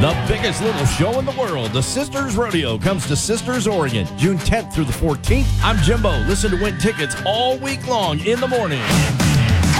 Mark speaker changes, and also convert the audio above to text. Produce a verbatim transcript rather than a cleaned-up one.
Speaker 1: The biggest little show in the world, the Sisters Rodeo, comes to Sisters, Oregon, June tenth through the fourteenth. I'm Jimbo. Listen to win tickets all week long in the morning.